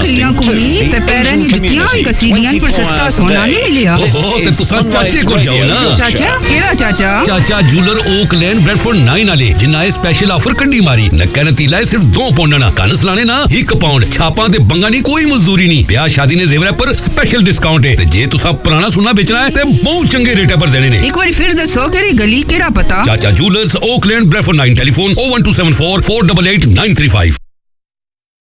गिलियां घूमी ते पैरां दी जुत्तियां भी कसी गियां पर सस्ता सोना नहीं मिलिया। ओहो ते तुसा चाचे को जाओ ना। चाचा केड़ा चाचा? चाचा जूलर ओक लेन ब्रेडफोर्ड 9 वाले जिन्ना स्पेशल ऑफर कड्डी मारी नक्का नतीला है सिर्फ 2 पाउंड ना कन सलाने ना 1 पाउंड छापा ते बंगा नहीं कोई मजदूरी नहीं ब्याह शादी ने जेवर पर स्पेशल डिस्काउंट है ते जे तुसा पुराना सोना बेचना है ते बहुत चंगे रेट पर देने ने। एक बार फिर दसो केड़ी गली केड़ा पता? चाचा जूलर्स ओक लेन ब्रेडफोर्ड 9 टेलीफोन 01274 488 935।